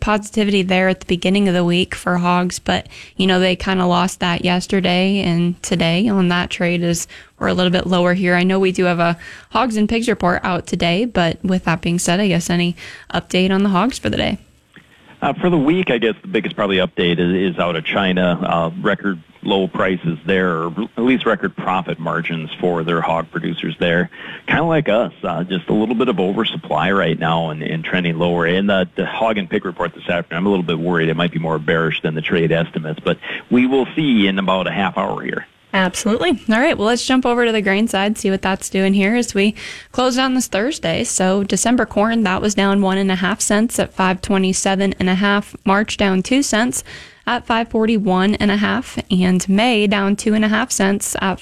positivity there at the beginning of the week for hogs, but, they kind of lost that yesterday and today on that trade as we're a little bit lower here. I know we do have a hogs and pigs report out today, but with that being said, I guess any update on the hogs for the day? For the week, I guess the biggest probably update is out of China. Record low prices there, or at least record profit margins for their hog producers there. Kind of like us, just a little bit of oversupply right now and trending lower. And the hog and pig report this afternoon, I'm a little bit worried it might be more bearish than the trade estimates, but we will see in about a half hour here. Absolutely. All right, well, let's jump over to the grain side, see what that's doing here as we close on this Thursday. So December corn, that was down 1.5 cents at 527.5. March down 2 cents at 541.5, and May down 2.5 cents at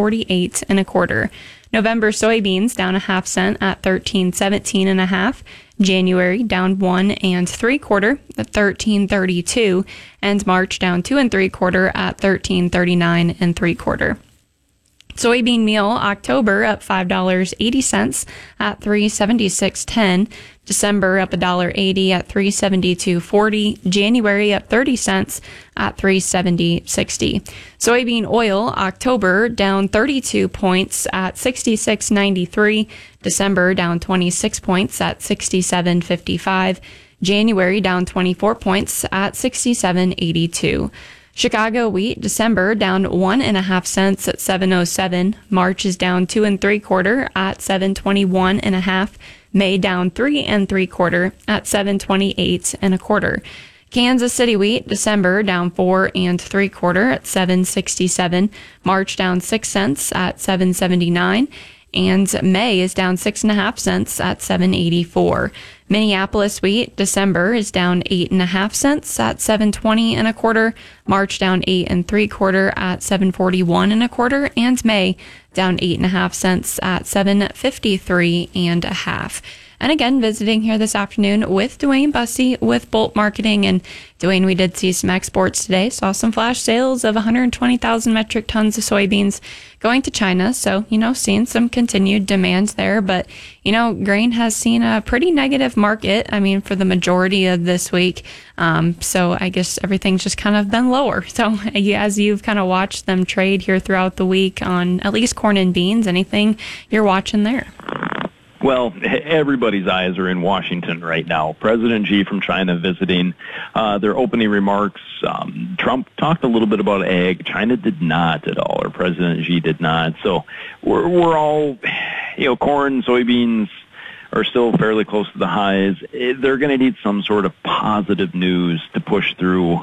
548.25. November soybeans down 0.5 cent at 1317.5. January down 1 3/4 at 1332, and March down 2 3/4 at 1339 3/4. Soybean meal October up $5.80 at 376.10. December up $1.80 at 372.40. January up 30 cents at 370.60. Soybean oil October down 32 points at 66.93. December down 26 points at 67.55. January down 24 points at 67.82. Chicago wheat December down 1.5 cents at 7.07. March is down 2 3/4 at 721.5. May down 3 3/4 at 728.25. Kansas City wheat December down 4 3/4 at 767. March down 6 cents at 779. And May is down 6.5 cents at 784. Minneapolis wheat December is down 8.5 cents at 720.25. March down 8 3/4 at 741.25, and May down 8.5 cents at 753.5. And again, visiting here this afternoon with Dwayne Bussey with Bolt Marketing. And Dwayne, we did see some exports today. Saw some flash sales of 120,000 metric tons of soybeans going to China. So, seeing some continued demand there. But, grain has seen a pretty negative market, for the majority of this week. So I guess everything's just kind of been lower. So as you've kind of watched them trade here throughout the week on at least corn and beans, anything you're watching there? Well, everybody's eyes are in Washington right now. President Xi from China visiting. Their opening remarks, Trump talked a little bit about ag. China did not at all, or President Xi did not. So we're all, corn, soybeans are still fairly close to the highs. They're going to need some sort of positive news to push through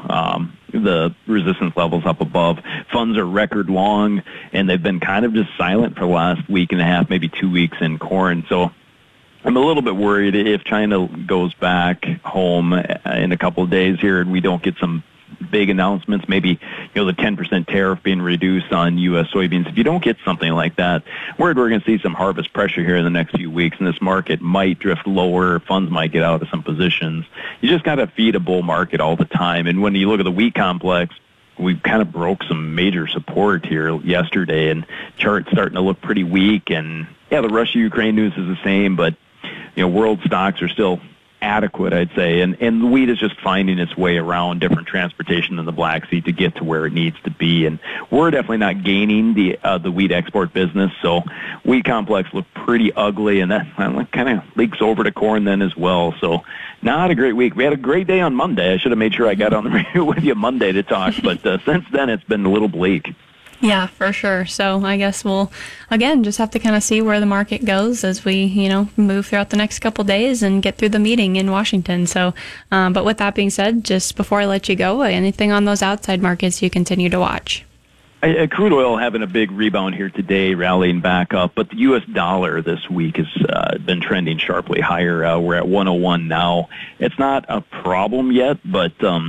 the resistance levels up above. Funds are record long, and they've been kind of just silent for the last week and a half, maybe 2 weeks in corn. So I'm a little bit worried if China goes back home in a couple of days here and we don't get some big announcements, maybe the 10% tariff being reduced on U.S. soybeans. If you don't get something like that, we're going to see some harvest pressure here in the next few weeks, and this market might drift lower. Funds might get out of some positions. You just got to feed a bull market all the time. And when you look at the wheat complex, we kind of broke some major support here yesterday, and charts starting to look pretty weak. And yeah, the Russia-Ukraine news is the same, but world stocks are still adequate, I'd say, and the wheat is just finding its way around different transportation in the Black Sea to get to where it needs to be, and we're definitely not gaining the wheat export business, so wheat complex looked pretty ugly, and that kind of leaks over to corn then as well, so not a great week. We had a great day on Monday. I should have made sure I got on the radio with you Monday to talk, but since then it's been a little bleak. Yeah, for sure. So I guess we'll, again, just have to kind of see where the market goes as we, move throughout the next couple days and get through the meeting in Washington. So, but with that being said, just before I let you go, anything on those outside markets you continue to watch? Crude oil having a big rebound here today, rallying back up, but the U.S. dollar this week has been trending sharply higher. We're at 101 now. It's not a problem yet, but,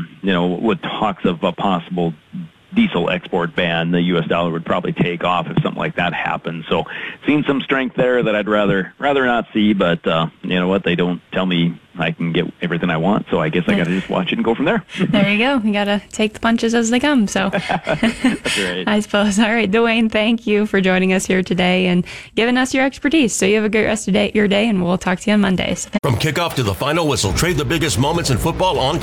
with talks of a possible diesel export ban, the U.S. dollar would probably take off if something like that happens. So seeing some strength there that I'd rather not see, but you know what, they don't tell me I can get everything I want, so I guess I got to just watch it and go from there. There you go. You got to take the punches as they come. So that's right. I suppose. All right, Dwayne, thank you for joining us here today and giving us your expertise. So you have a great rest of your day, and we'll talk to you on Mondays. From kickoff to the final whistle, trade the biggest moments in football on